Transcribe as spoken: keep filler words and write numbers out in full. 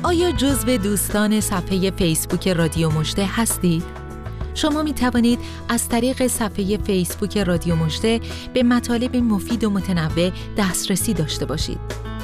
آیا جزو دوستان صفحه فیسبوک رادیو مژده هستید؟ شما می توانید از طریق صفحه فیسبوک رادیو مژده به مطالب مفید و متنوع دسترسی داشته باشید.